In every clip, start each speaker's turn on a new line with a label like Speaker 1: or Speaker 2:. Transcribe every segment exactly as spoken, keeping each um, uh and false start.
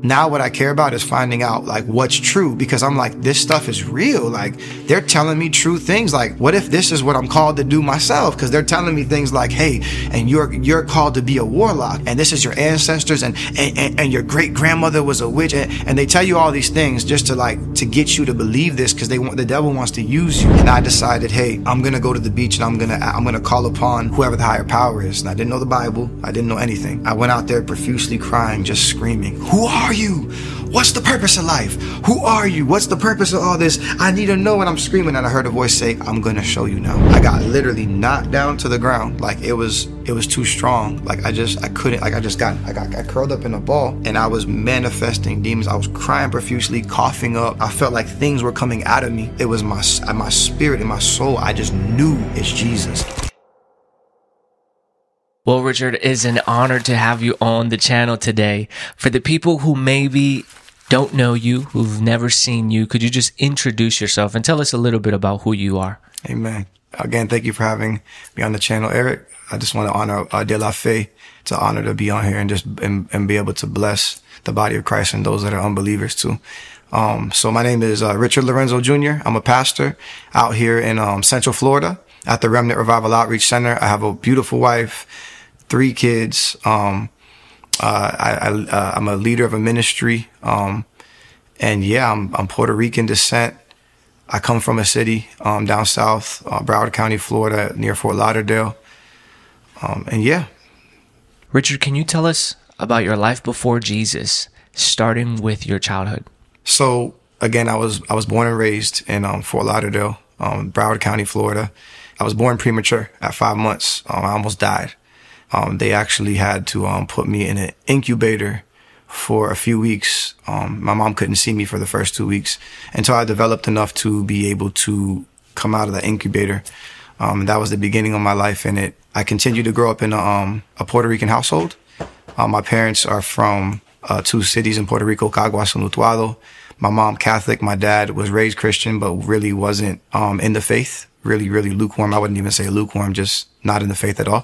Speaker 1: Now what I care about is finding out like what's true, because I'm like, this stuff is real. Like they're telling me true things. Like, what if this is what I'm called to do myself? Because they're telling me things like, hey, and you're you're called to be a warlock, and this is your ancestors, and and, and, and your great grandmother was a witch, and, and they tell you all these things just to like to get you to believe this, because they want the devil wants to use you. And I decided, hey, I'm gonna go to the beach and I'm gonna I'm gonna call upon whoever the higher power is. And I didn't know the Bible. I didn't know anything. I went out there profusely crying, just screaming, who are you? What's the purpose of life? Who are you? What's the purpose of all this? I need to know. And I'm screaming, and I heard a voice say, I'm gonna show you now. I got literally knocked down to the ground. Like it was it was too strong. Like I just I couldn't like I just got I got I curled up in a ball, and I was manifesting demons. I was crying profusely, coughing up. I felt like things were coming out of me. It was my my spirit and my soul. I just knew it's Jesus.
Speaker 2: Well, Richard, it is an honor to have you on the channel today. For the people who maybe don't know you, who've never seen you, could you just introduce yourself and tell us a little bit about who you are?
Speaker 1: Amen. Again, thank you for having me on the channel, Eric. I just want to honor uh, De La Fe. It's an honor to be on here and just and, and be able to bless the body of Christ and those that are unbelievers too. Um, so my name is uh, Richard Lorenzo Junior I'm a pastor out here in um, Central Florida at the Remnant Revival Outreach Center. I have a beautiful wife, three kids. Um, uh, I, I, uh, I'm a leader of a ministry. Um, and yeah, I'm, I'm Puerto Rican descent. I come from a city, um, down south, uh, Broward County, Florida, near Fort Lauderdale. Um, and yeah.
Speaker 2: Richard, can you tell us about your life before Jesus, starting with your childhood?
Speaker 1: So again, I was, I was born and raised in, um, Fort Lauderdale, um, Broward County, Florida. I was born premature at five months. Um, I almost died. Um, they actually had to um, put me in an incubator for a few weeks. Um, my mom couldn't see me for the first two weeks until I developed enough to be able to come out of the incubator. Um, that was the beginning of my life in it. I continued to grow up in a, um, a Puerto Rican household. Um, my parents are from uh, two cities in Puerto Rico, Caguas and Utuado. My mom, Catholic. My dad was raised Christian, but really wasn't um, in the faith. Really, really lukewarm. I wouldn't even say lukewarm, just not in the faith at all.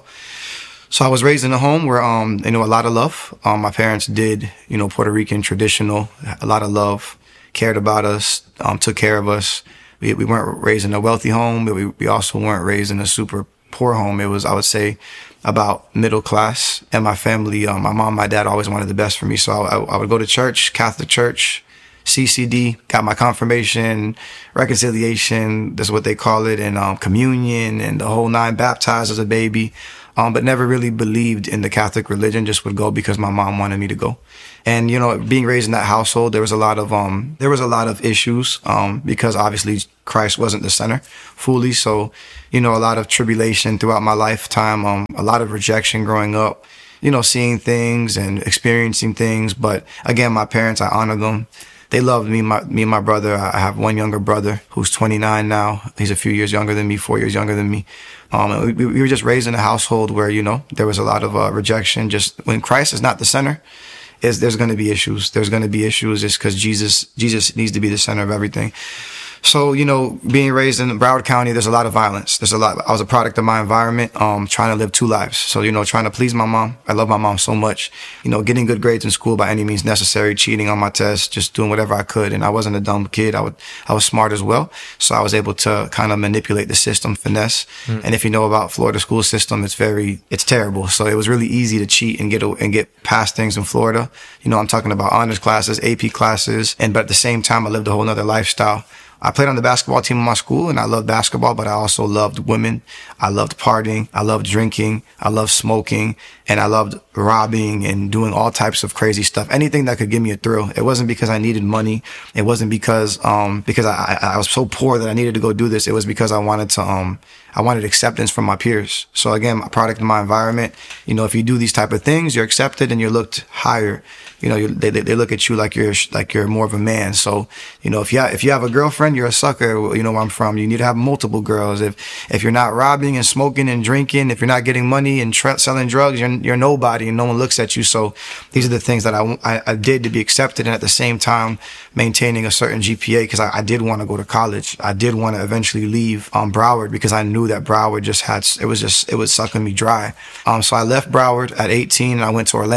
Speaker 1: So I was raised in a home where, um, you know, a lot of love. Um, my parents did, you know, Puerto Rican traditional, a lot of love, cared about us, um, took care of us. We, we weren't raised in a wealthy home, but we, we also weren't raised in a super poor home. It was, I would say, about middle class. And my family, um, my mom, my dad always wanted the best for me. So I, I would go to church, Catholic church, C C D, got my confirmation, reconciliation, that's what they call it, and um, communion and the whole nine, baptized as a baby. Um, but never really believed in the Catholic religion, just would go because my mom wanted me to go. And, you know, being raised in that household, there was a lot of, um, there was a lot of issues, um, because obviously Christ wasn't the center fully. So, you know, a lot of tribulation throughout my lifetime, um, a lot of rejection growing up, you know, seeing things and experiencing things. But again, my parents, I honor them. They loved me, my, me and my brother. I have one younger brother who's twenty-nine now. He's a few years younger than me, four years younger than me. Um, we, we were just raised in a household where, you know, there was a lot of uh, rejection. Just when Christ is not the center, is there's going to be issues. There's going to be issues just because Jesus, Jesus needs to be the center of everything. So, you know, being raised in Broward County, there's a lot of violence. There's a lot. I was a product of my environment, um, trying to live two lives. So, you know, trying to please my mom. I love my mom so much. You know, getting good grades in school by any means necessary, cheating on my tests, just doing whatever I could. And I wasn't a dumb kid. I would, I was smart as well. So I was able to kind of manipulate the system, finesse. Mm. And if you know about Florida school system, it's very, it's terrible. So it was really easy to cheat and get, and get past things in Florida. You know, I'm talking about honors classes, A P classes. And, but at the same time, I lived a whole nother lifestyle. I played on the basketball team in my school, and I loved basketball, but I also loved women. I loved partying. I loved drinking. I loved smoking, and I loved robbing and doing all types of crazy stuff. Anything that could give me a thrill. It wasn't because I needed money. It wasn't because, um, because I, I, I was so poor that I needed to go do this. It was because I wanted to, um, I wanted acceptance from my peers. So again, a product of my environment. You know, if you do these type of things, you're accepted and you're looked higher. You know, you, they they look at you like you're like you're more of a man. So, you know, if you have, if you have a girlfriend, you're a sucker. You know where I'm from. You need to have multiple girls. If if you're not robbing and smoking and drinking, if you're not getting money and tra- selling drugs, you're you're nobody and no one looks at you. So these are the things that I, I, I did to be accepted, and at the same time maintaining a certain G P A because I, I did want to go to college. I did want to eventually leave um, Broward because I knew that Broward just had it was just it was sucking me dry. Um, so I left Broward at eighteen and I went to Orlando.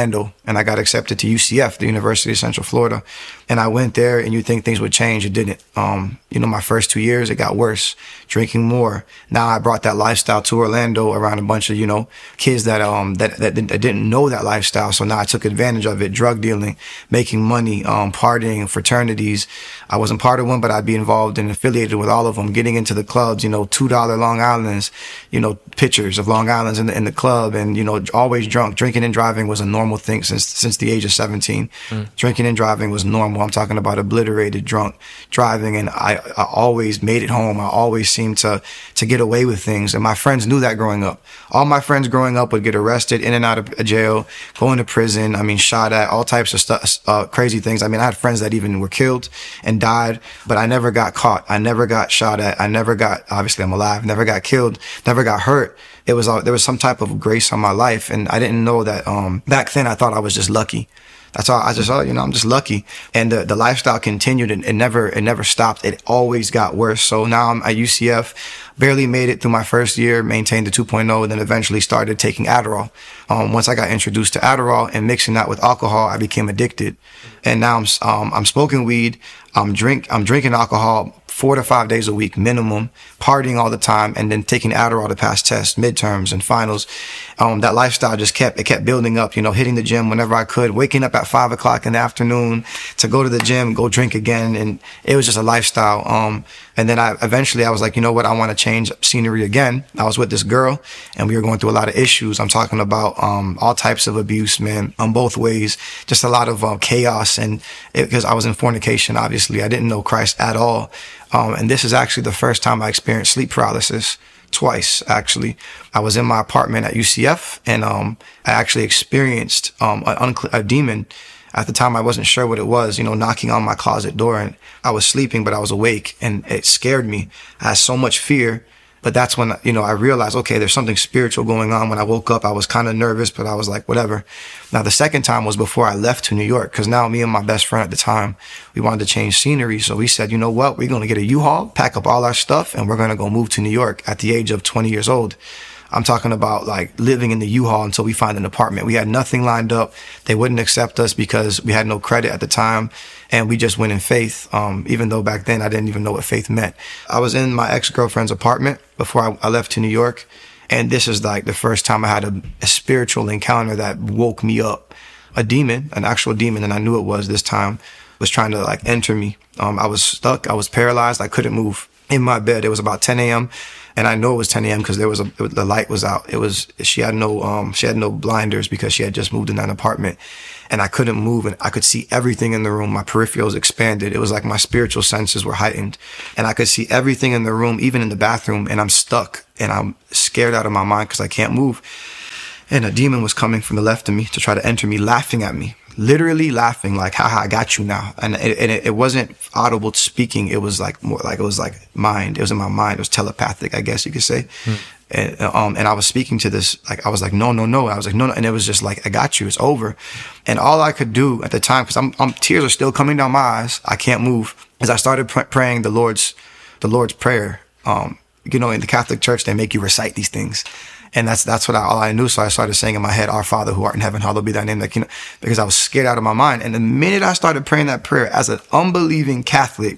Speaker 1: and I got accepted to U C F, the University of Central Florida. And I went there, and you think things would change. It didn't. Um, you know, my first two years, it got worse, drinking more. Now I brought that lifestyle to Orlando around a bunch of, you know, kids that um that, that, didn't, that didn't know that lifestyle. So now I took advantage of it, drug dealing, making money, um, partying, fraternities. I wasn't part of one, but I'd be involved and affiliated with all of them, getting into the clubs, you know, two dollar Long Islands, you know, pictures of Long Islands in the, in the club, and, you know, always drunk. Drinking and driving was a normal thing since since the age of seventeen. Mm. Drinking and driving was normal. I'm talking about obliterated drunk driving, and I, I always made it home. I always seemed to to get away with things, and my friends knew that growing up. All my friends growing up would get arrested, in and out of jail, going to prison. I mean, shot at, all types of stuff, uh, crazy things. I mean, I had friends that even were killed and died, but I never got caught. I never got shot at. I never got, obviously I'm alive, never got killed, never got hurt. It was, uh, there was some type of grace on my life, and I didn't know that, um, back then I thought I was just lucky. That's all. I just thought, you know, I'm just lucky. And the, the lifestyle continued, and it never, it never stopped. It always got worse. So now I'm at U C F, barely made it through my first year, maintained the two point oh, and then eventually started taking Adderall. Um, once I got introduced to Adderall and mixing that with alcohol, I became addicted. And now I'm, um, I'm smoking weed. I'm drink, I'm drinking alcohol four to five days a week minimum, partying all the time, and then taking Adderall to pass tests, midterms, and finals. Um, that lifestyle just kept, it kept building up, you know, hitting the gym whenever I could, waking up at five o'clock in the afternoon to go to the gym, go drink again. And it was just a lifestyle. Um, and then I, eventually I was like, you know what? I want to change scenery again. I was with this girl, and we were going through a lot of issues. I'm talking about, um, all types of abuse, man, on both ways, just a lot of uh, chaos. And because I was in fornication, obviously I didn't know Christ at all. Um, and this is actually the first time I experienced sleep paralysis. Twice, actually. I was in my apartment at U C F, and um, I actually experienced um, a, uncle- a demon. At the time, I wasn't sure what it was, you know, knocking on my closet door. And I was sleeping, but I was awake, and it scared me. I had so much fear. But that's when, you know, I realized, okay, there's something spiritual going on. When I woke up, I was kind of nervous, but I was like, whatever. Now, the second time was before I left to New York, because now me and my best friend at the time, we wanted to change scenery. So we said, you know what, we're going to get a U-Haul, pack up all our stuff, and we're going to go move to New York at the age of twenty years old. I'm talking about like living in the U-Haul until we find an apartment. We had nothing lined up. They wouldn't accept us because we had no credit at the time. And we just went in faith, um, even though back then I didn't even know what faith meant. I was in my ex-girlfriend's apartment before I, I left to New York. And this is like the first time I had a, a spiritual encounter that woke me up. A demon, an actual demon, and I knew it was this time, was trying to like enter me. Um, I was stuck. I was paralyzed. I couldn't move in my bed. It was about ten a.m. And I know it was ten a.m. because there was a, it, the light was out. It was, she had no, um, she had no blinders because she had just moved in that apartment, and I couldn't move, and I could see everything in the room. My peripherals expanded. It was like my spiritual senses were heightened, and I could see everything in the room, even in the bathroom, and I'm stuck, and I'm scared out of my mind because I can't move. And a demon was coming from the left of me to try to enter me, laughing at me, literally laughing, like, haha, I got you now. And it, and it, it wasn't audible speaking. It was like more like, it was like mind. It was in my mind. It was telepathic, I guess you could say. Hmm. And, um, and I was speaking to this, like, I was like, no, no, no. I was like, no, no. And it was just like, I got you. It's over. And all I could do at the time, cause I'm, I'm tears are still coming down my eyes. I can't move. As I started pr- praying the Lord's, the Lord's Prayer. Um, you know, in the Catholic Church, they make you recite these things. And that's, that's what I, all I knew. So I started saying in my head, Our Father who art in heaven, hallowed be thy name. Like, you know, because I was scared out of my mind. And the minute I started praying that prayer as an unbelieving Catholic,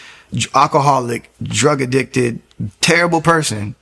Speaker 1: alcoholic, drug addicted, terrible person,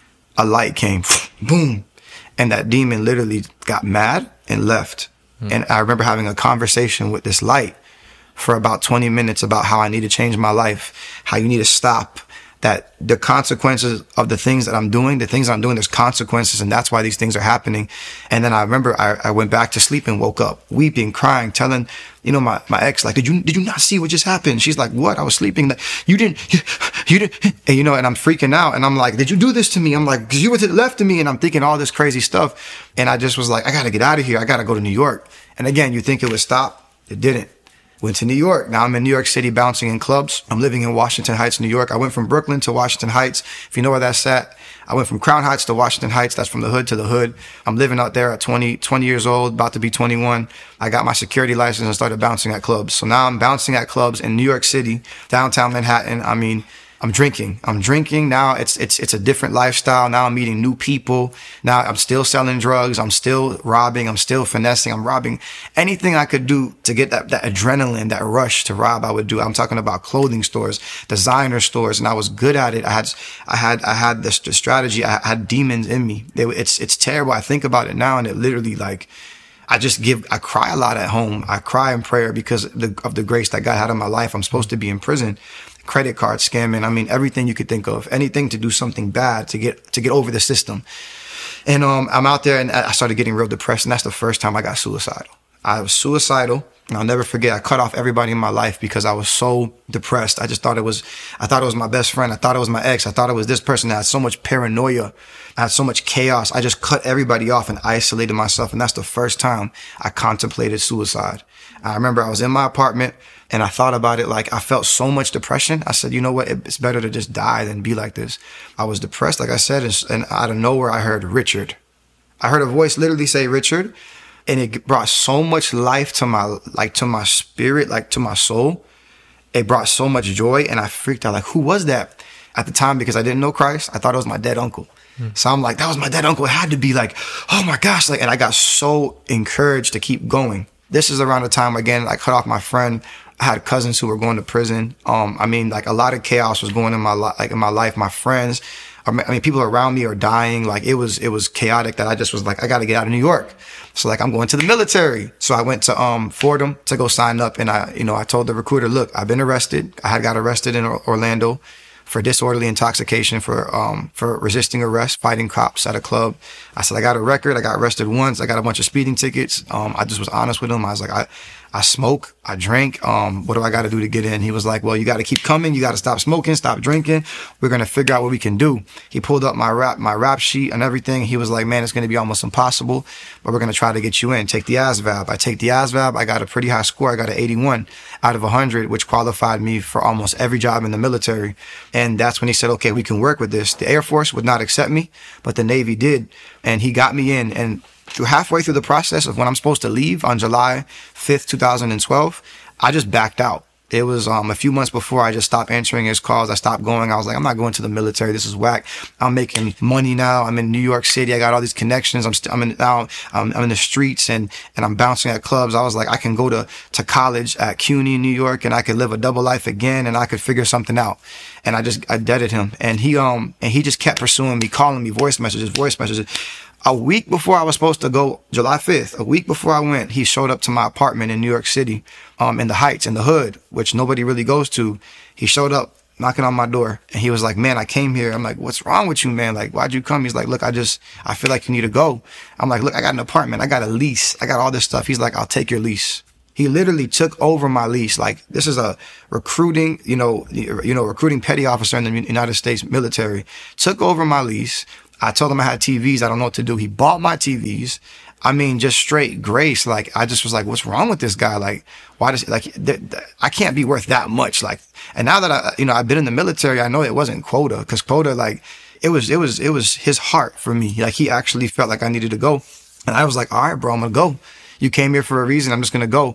Speaker 1: a light came, boom. And that demon literally got mad and left. Mm. And I remember having a conversation with this light for about twenty minutes about how I need to change my life, how you need to stop, that the consequences of the things that I'm doing, the things I'm doing, there's consequences, and that's why these things are happening. And then I remember I, I went back to sleep and woke up weeping, crying, telling, you know, my, my ex, like, did you, did you not see what just happened? She's like, what? I was sleeping. Like, you didn't, you, you didn't, and you know, and I'm freaking out. And I'm like, did you do this to me? I'm like, cause you were to the left of me, and I'm thinking all this crazy stuff. And I just was like, I gotta get out of here. I gotta go to New York. And again, you think it would stop. It didn't. Went to New York. Now I'm in New York City bouncing in clubs. I'm living in Washington Heights, New York. I went from Brooklyn to Washington Heights. If you know where that's at, I went from Crown Heights to Washington Heights. That's from the hood to the hood. I'm living out there at twenty, twenty years old, about to be twenty-one. I got my security license and started bouncing at clubs. So now I'm bouncing at clubs in New York City, downtown Manhattan. I mean, I'm drinking. I'm drinking. Now it's it's it's a different lifestyle. Now I'm meeting new people. Now I'm still selling drugs. I'm still robbing. I'm still finessing. I'm robbing. Anything I could do to get that, that adrenaline, that rush to rob, I would do. I'm talking about clothing stores, designer stores, and I was good at it. I had I had I had this, this strategy. I had demons in me. They, it's it's terrible. I think about it now, and it literally like I just give. I cry a lot at home. I cry in prayer because of the, of the grace that God had in my life. I'm supposed to be in prison. Credit card scamming. I mean, everything you could think of, anything to do something bad to get, to get over the system. And, um, I'm out there and I started getting real depressed. And that's the first time I got suicidal. I was suicidal. And I'll never forget, I cut off everybody in my life because I was so depressed. I just thought it was, I thought it was my best friend. I thought it was my ex. I thought it was this person that had so much paranoia. I had so much chaos. I just cut everybody off and isolated myself. And that's the first time I contemplated suicide. I remember I was in my apartment and I thought about it. Like, I felt so much depression. I said, you know what? It's better to just die than be like this. I was depressed, like I said, and out of nowhere, I heard Richard. I heard a voice literally say Richard. And it brought so much life to my, like to my spirit, like to my soul. It brought so much joy. And I freaked out, like, who was that? At the time, because I didn't know Christ, I thought it was my dead uncle. Hmm. So I'm like, that was my dead uncle. It had to be like, oh my gosh. Like, and I got so encouraged to keep going. This is around the time, again, I cut off my friend. I had cousins who were going to prison. Um, I mean, like a lot of chaos was going in my life, like in my life, my friends, I mean, people around me are dying. Like it was, it was chaotic that I just was like, I got to get out of New York. So like, I'm going to the military. So I went to, um, Fordham to go sign up. And I, you know, I told the recruiter, look, I've been arrested. I had got arrested in Orlando for disorderly intoxication, for, um, for resisting arrest, fighting cops at a club. I said, I got a record. I got arrested once. I got a bunch of speeding tickets. Um, I just was honest with him. I was like, I, I smoke, I drink. Um, what do I got to do to get in? He was like, well, you got to keep coming. You got to stop smoking, stop drinking. We're going to figure out what we can do. He pulled up my rap, my rap sheet and everything. He was like, man, it's going to be almost impossible, but we're going to try to get you in. Take the A S V A B. I take the A S V A B. I got a pretty high score. I got an eighty-one out of one hundred, which qualified me for almost every job in the military. And that's when he said, okay, we can work with this. The Air Force would not accept me, but the Navy did. And he got me in. And through halfway through the process of when I'm supposed to leave on July fifth, two thousand twelve, I just backed out. It was um, a few months before I just stopped answering his calls. I stopped going. I was like, I'm not going to the military. This is whack. I'm making money now. I'm in New York City. I got all these connections. I'm st- I'm in now. I'm, I'm in the streets and and I'm bouncing at clubs. I was like, I can go to to college at CUNY, New York, and I could live a double life again, and I could figure something out. And I just I deaded him, and he um and he just kept pursuing me, calling me, voice messages, voice messages. A week before I was supposed to go, July fifth, a week before I went, he showed up to my apartment in New York City, um, in the Heights, in the hood, which nobody really goes to. He showed up knocking on my door and he was like, man, I came here. I'm like, what's wrong with you, man? Like, why'd you come? He's like, look, I just, I feel like you need to go. I'm like, look, I got an apartment. I got a lease. I got all this stuff. He's like, I'll take your lease. He literally took over my lease. Like, this is a recruiting, you know, you know, recruiting petty officer in the United States military, took over my lease. I told him I had T Vs. I don't know what to do. He bought my T Vs. I mean, just straight grace. Like, I just was like, what's wrong with this guy? Like, why does, like, th- th- I can't be worth that much. Like, and now that I, you know, I've been in the military, I know it wasn't quota, because quota, like, it was, it was, it was his heart for me. Like, he actually felt like I needed to go. And I was like, all right, bro, I'm going to go. You came here for a reason. I'm just going to go.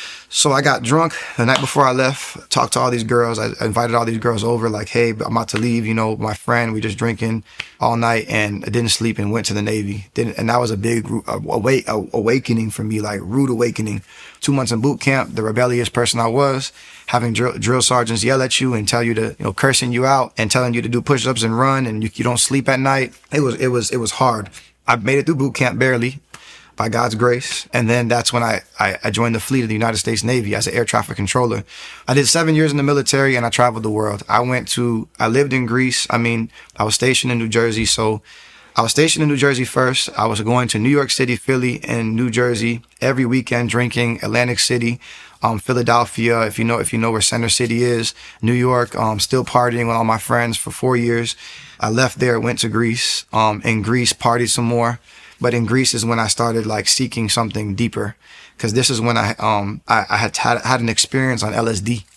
Speaker 1: So I got drunk the night before I left, talked to all these girls. I invited all these girls over, like, hey, I'm about to leave, you know, my friend, we just drinking all night, and I didn't sleep and went to the Navy. Didn't, and that was a big awake, awakening for me, like rude awakening. Two months in boot camp, the rebellious person I was, having drill, drill sergeants yell at you and tell you to, you know, cursing you out and telling you to do push-ups and run, and you, you don't sleep at night. It was, it was, it was hard. I made it through boot camp barely, by God's grace. And then that's when I, I, I joined the fleet of the United States Navy as an air traffic controller. I did seven years in the military and I traveled the world. I went to, I lived in Greece. I mean, I was stationed in New Jersey. So I was stationed in New Jersey first. I was going to New York City, Philly, and New Jersey every weekend, drinking. Atlantic City, um, Philadelphia, if you know, if you know where Center City is, New York, um, still partying with all my friends for four years. I left there, went to Greece, um, in Greece, partied some more. But in Greece is when I started like seeking something deeper, because this is when I um I, I had, had had an experience on L S D.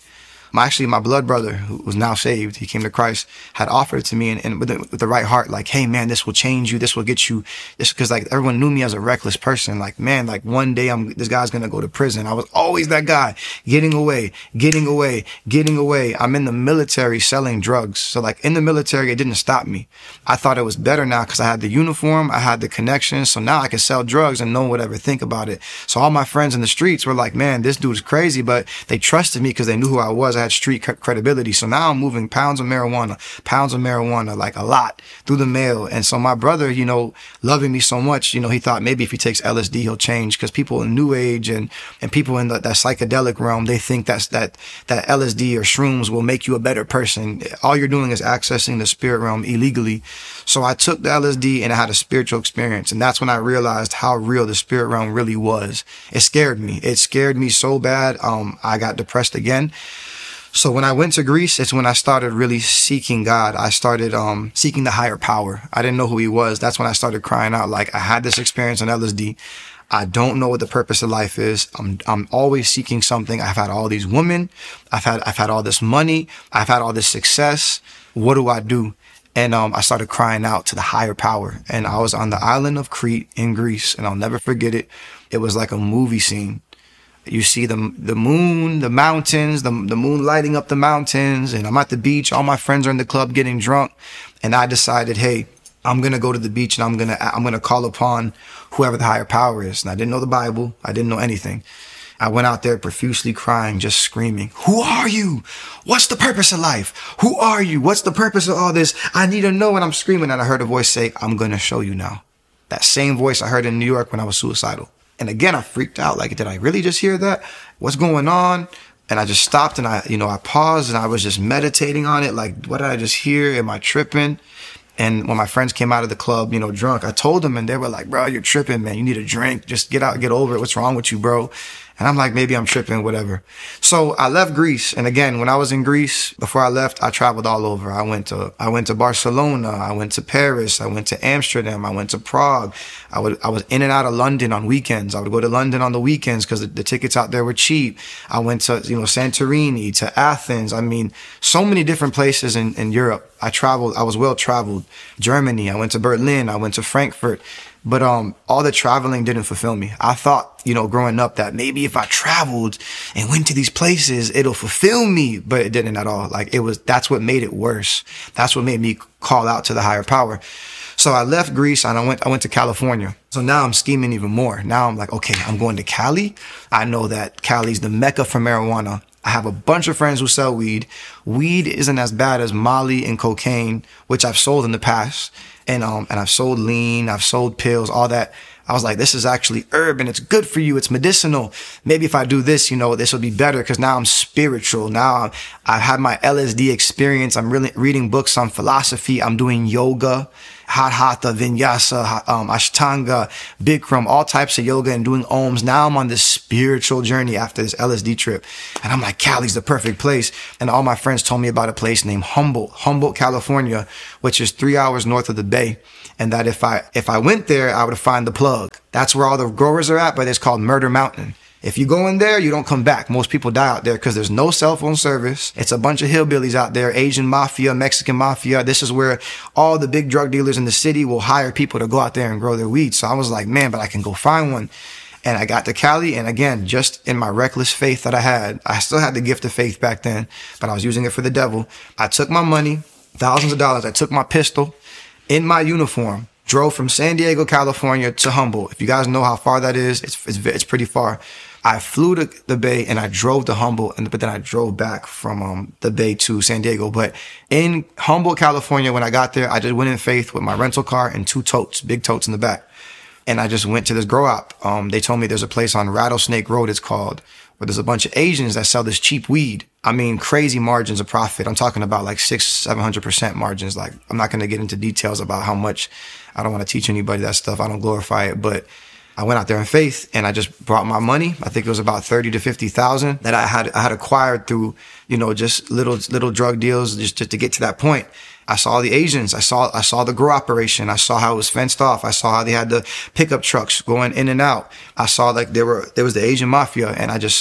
Speaker 1: My, actually, my blood brother, who was now saved, he came to Christ, had offered it to me, and, and with, the, with the right heart, like, hey, man, this will change you. This will get you. This, because like everyone knew me as a reckless person. Like, man, like one day I'm this guy's gonna go to prison. I was always that guy, getting away, getting away, getting away. I'm in the military selling drugs. So like in the military, it didn't stop me. I thought it was better now because I had the uniform, I had the connections. So now I could sell drugs and no one would ever think about it. So all my friends in the streets were like, man, this dude's crazy, but they trusted me because they knew who I was. I had street credibility. So now I'm moving pounds of marijuana, pounds of marijuana, like a lot through the mail. And so my brother, you know, loving me so much, you know, he thought maybe if he takes L S D, he'll change, because people in New Age and, and people in the, that psychedelic realm, they think that's that, that L S D or shrooms will make you a better person. All you're doing is accessing the spirit realm illegally. So I took the L S D and I had a spiritual experience. And that's when I realized how real the spirit realm really was. It scared me. It scared me so bad. Um, I got depressed again. So when I went to Greece, it's when I started really seeking God. I started um, seeking the higher power. I didn't know who he was. That's when I started crying out, like, I had this experience on L S D. I don't know what the purpose of life is. I'm I'm always seeking something. I've had all these women. I've had I've had all this money. I've had all this success. What do I do? And um, I started crying out to the higher power. And I was on the island of Crete in Greece, and I'll never forget it. It was like a movie scene. You see the the moon, the mountains, the the moon lighting up the mountains, and I'm at the beach. All my friends are in the club getting drunk, and I decided, hey, I'm gonna go to the beach and I'm gonna I'm gonna call upon whoever the higher power is. And I didn't know the Bible. I didn't know anything. I went out there profusely crying, just screaming, who are you? What's the purpose of life? Who are you? What's the purpose of all this? I need to know. And I'm screaming, and I heard a voice say, I'm gonna show you now. That same voice I heard in New York when I was suicidal. And again, I freaked out. Like, did I really just hear that? What's going on? And I just stopped and I, you know, I paused and I was just meditating on it. Like, what did I just hear? Am I tripping? And when my friends came out of the club, you know, drunk, I told them, and they were like, bro, you're tripping, man. You need a drink. Just get out, get over it. What's wrong with you, bro? And I'm like, maybe I'm tripping, whatever. So I left Greece. And again, when I was in Greece, before I left, I traveled all over. I went to, I went to Barcelona. I went to Paris. I went to Amsterdam. I went to Prague. I would, I was in and out of London on weekends. I would go to London on the weekends because the, the tickets out there were cheap. I went to, you know, Santorini, to Athens. I mean, so many different places in, in Europe. I traveled, I was well traveled. Germany. I went to Berlin. I went to Frankfurt. But um, all the traveling didn't fulfill me. I thought, you know, growing up that maybe if I traveled and went to these places, it'll fulfill me. But it didn't at all. Like, it was, that's what made it worse. That's what made me call out to the higher power. So I left Greece and I went, I went to California. So now I'm scheming even more. Now I'm like, okay, I'm going to Cali. I know that Cali's the mecca for marijuana. I have a bunch of friends who sell weed. Weed isn't as bad as Molly and cocaine, which I've sold in the past. And, um, and I've sold lean, I've sold pills, all that. I was like, this is actually herb and it's good for you. It's medicinal. Maybe if I do this, you know, this will be better because now I'm spiritual. Now I'm, I've had my L S D experience. I'm really reading books on philosophy. I'm doing yoga, hatha, vinyasa, um, ashtanga, bikram, all types of yoga and doing ohms. Now I'm on this spiritual journey after this L S D trip. And I'm like, Cali's the perfect place. And all my friends told me about a place named Humboldt, Humboldt, California, which is three hours north of the Bay. And that if I, if I went there, I would find the plug. That's where all the growers are at, but it's called Murder Mountain. If you go in there, you don't come back. Most people die out there because there's no cell phone service. It's a bunch of hillbillies out there, Asian mafia, Mexican mafia. This is where all the big drug dealers in the city will hire people to go out there and grow their weed. So I was like, man, but I can go find one. And I got to Cali. And again, just in my reckless faith that I had, I still had the gift of faith back then, but I was using it for the devil. I took my money, thousands of dollars. I took my pistol in my uniform, drove from San Diego, California to Humboldt. If you guys know how far that is, it's, it's, it's pretty far. I flew to the Bay and I drove to Humboldt, and but then I drove back from um, the Bay to San Diego. But in Humboldt, California, when I got there, I just went in faith with my rental car and two totes, big totes in the back. And I just went to this grow op. Um, they told me there's a place on Rattlesnake Road, it's called, where there's a bunch of Asians that sell this cheap weed. I mean, crazy margins of profit. I'm talking about like six, seven hundred percent margins. Like, I'm not going to get into details about how much. I don't want to teach anybody that stuff. I don't glorify it, but I went out there in faith and I just brought my money. I think it was about thirty to fifty thousand that I had, I had acquired through, you know, just little, little drug deals just to, to get to that point. I saw the Asians. I saw, I saw the grow operation. I saw how it was fenced off. I saw how they had the pickup trucks going in and out. I saw like there were, there was the Asian mafia, and I just stood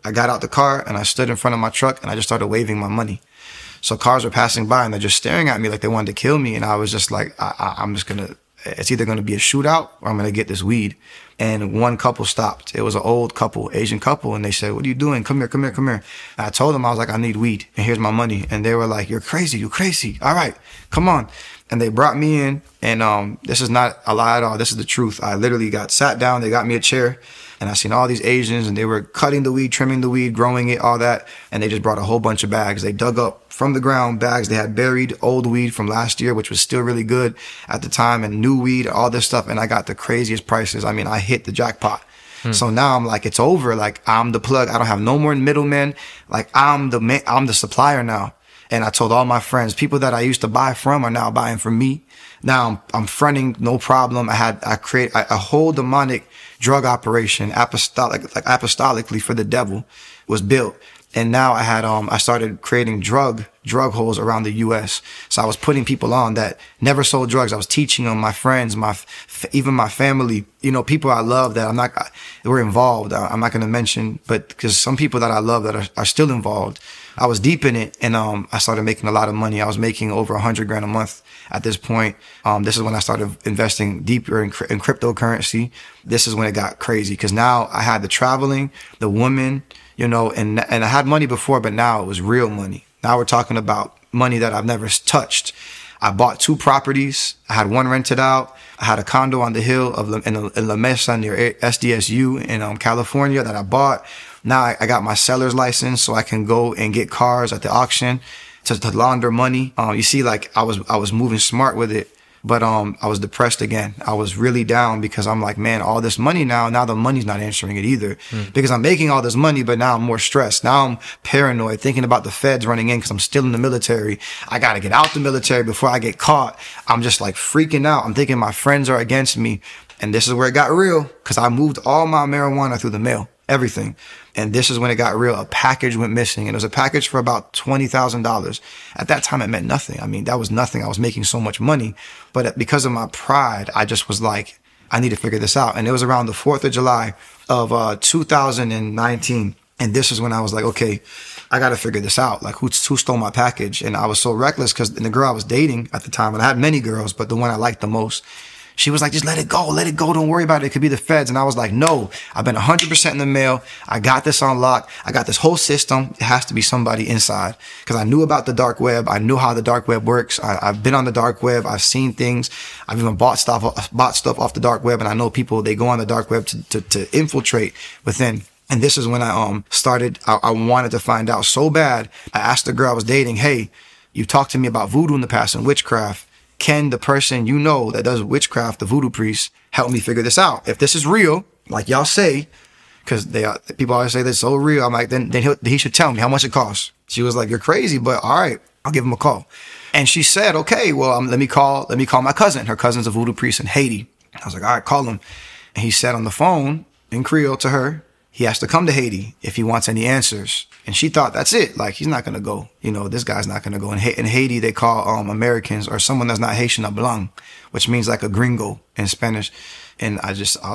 Speaker 1: I got out the car and I stood in front of my truck and I just started waving my money. So cars were passing by and they're just staring at me like they wanted to kill me. And I was just like, I, I, I'm just going to, it's either going to be a shootout or I'm going to get this weed. And one couple stopped. It was an old couple, Asian couple. And they said, what are you doing? Come here, come here, come here. And I told them, I was like, I need weed and here's my money. And they were like, you're crazy. You're crazy. All right, come on. And they brought me in. And um, this is not a lie at all. This is the truth. I literally got sat down. They got me a chair. And I seen all these Asians and they were cutting the weed, trimming the weed, growing it, all that. And they just brought a whole bunch of bags. They dug up from the ground bags. They had buried old weed from last year, which was still really good at the time, and new weed, all this stuff. And I got the craziest prices. I mean, I hit the jackpot. Hmm. So now I'm like, it's over. Like, I'm the plug. I don't have no more middlemen. Like, I'm the ma- I'm the supplier now. And I told all my friends, people that I used to buy from are now buying from me. Now I'm, I'm fronting, no problem. I had, I create a, a whole demonic drug operation, apostolic, like apostolically for the devil was built. And now I had, um, I started creating drug, drug holes around the U S. So I was putting people on that never sold drugs. I was teaching them, my friends, my, even my family, you know, people I love that I'm not, they were involved. I'm not going to mention, but because some people that I love that are, are still involved. I was deep in it and, um, I started making a lot of money. I was making over a hundred grand a month at this point. Um, this is when I started investing deeper in, in cryptocurrency. This is when it got crazy because now I had the traveling, the women, you know, and, and I had money before, but now it was real money. Now we're talking about money that I've never touched. I bought two properties. I had one rented out. I had a condo on the hill of La, in, in La Mesa near S D S U in um, California that I bought. Now I, I got my seller's license so I can go and get cars at the auction to, to launder money. Um, you see, like I was, I was moving smart with it, but, um, I was depressed again. I was really down because I'm like, man, all this money now, now the money's not answering it either mm. because I'm making all this money, but now I'm more stressed. Now I'm paranoid thinking about the feds running in because I'm still in the military. I got to get out the military before I get caught. I'm just like freaking out. I'm thinking my friends are against me. And this is where it got real because I moved all my marijuana through the mail, everything. And this is when it got real. A package went missing and it was a package for about twenty thousand dollars. At that time, it meant nothing. I mean, that was nothing. I was making so much money. But because of my pride, I just was like, I need to figure this out. And it was around the fourth of July of uh, two thousand nineteen. And this is when I was like, okay, I got to figure this out. Like, who, who stole my package? And I was so reckless because the girl I was dating at the time, and I had many girls, but the one I liked the most, she was like, just let it go. Let it go. Don't worry about it. It could be the feds. And I was like, no, I've been one hundred percent in the mail. I got this on lock. I got this whole system. It has to be somebody inside because I knew about the dark web. I knew how the dark web works. I, I've been on the dark web. I've seen things. I've even bought stuff, bought stuff off the dark web. And I know people, they go on the dark web to, to, to infiltrate within. And this is when I um started, I, I wanted to find out so bad. I asked the girl I was dating, hey, you talked to me about voodoo in the past and witchcraft. Can the person you know that does witchcraft, the voodoo priest, help me figure this out? If this is real, like y'all say, because they are, people always say this is so real, I'm like, then then he'll, he should tell me how much it costs. She was like, you're crazy, but all right, I'll give him a call. And she said, okay, well, um, let me call, let me call my cousin. Her cousin's a voodoo priest in Haiti. I was like, all right, call him. And he said on the phone in Creole to her, he has to come to Haiti if he wants any answers. And she thought, that's it. Like, he's not going to go. You know, this guy's not going to go. In, ha- in Haiti, they call um Americans or someone that's not Haitian a blanc, which means like a gringo in Spanish. And I just, I was